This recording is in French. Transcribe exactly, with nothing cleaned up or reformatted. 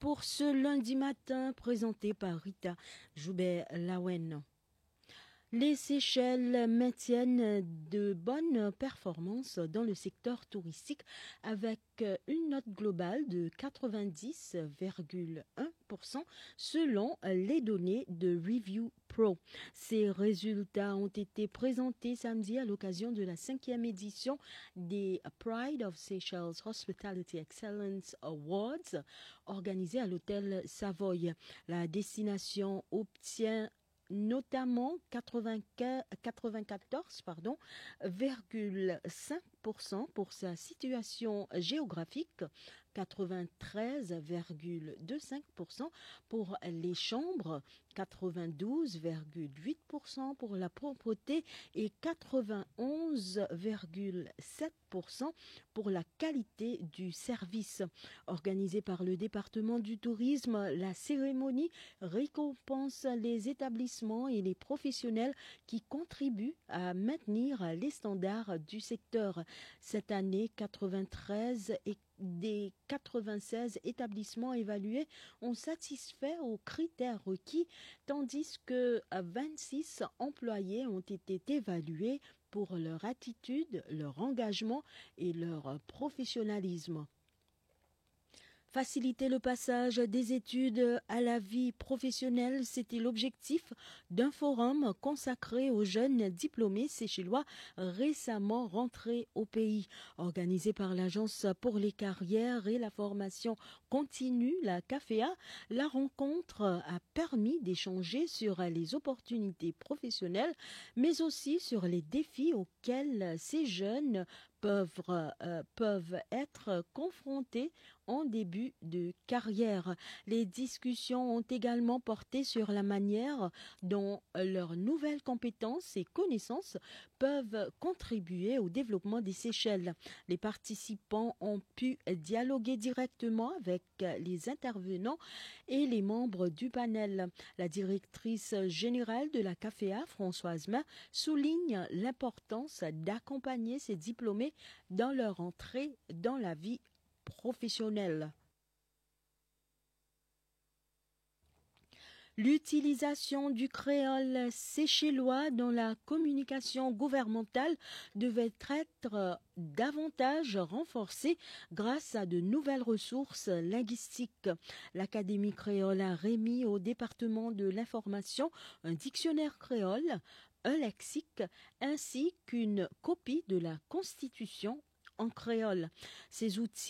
pour ce lundi matin, présenté par Rita Joubert-Lawen. Les Seychelles maintiennent de bonnes performances dans le secteur touristique avec une note globale de quatre-vingt-dix virgule un pour cent selon les données de Review Pro. Ces résultats ont été présentés samedi à l'occasion de la cinquième édition des Pride of Seychelles Hospitality Excellence Awards organisés à l'hôtel Savoy. La destination obtient notamment quatre-vingt-quatorze virgule cinq pour cent pour sa situation géographique, quatre-vingt-treize virgule vingt-cinq pour cent pour les chambres, quatre-vingt-douze virgule huit pour cent pour la propreté et quatre-vingt-onze virgule sept pour cent pour la qualité du service. Organisée par le département du tourisme, la cérémonie récompense les établissements et les professionnels qui contribuent à maintenir les standards du secteur. Cette année, quatre-vingt-treize et des quatre-vingt-seize établissements évalués ont satisfait aux critères requis, tandis que vingt-six employés ont été évalués pour leur attitude, leur engagement et leur professionnalisme. Faciliter le passage des études à la vie professionnelle, c'était l'objectif d'un forum consacré aux jeunes diplômés séchellois récemment rentrés au pays. Organisé par l'Agence pour les carrières et la formation continue, la C A F E A, la rencontre a permis d'échanger sur les opportunités professionnelles, mais aussi sur les défis auxquels ces jeunes peuvent, euh, peuvent être confrontés en début de carrière. Les discussions ont également porté sur la manière dont leurs nouvelles compétences et connaissances peuvent contribuer au développement des Seychelles. Les participants ont pu dialoguer directement avec les intervenants et les membres du panel. La directrice générale de la C A F E A, Françoise Main, souligne l'importance d'accompagner ces diplômés dans leur entrée dans la vie professionnelle. L'utilisation du créole séchellois dans la communication gouvernementale devait être davantage renforcée grâce à de nouvelles ressources linguistiques. L'Académie créole a remis au département de l'information un dictionnaire créole, un lexique ainsi qu'une copie de la Constitution en créole. Ces outils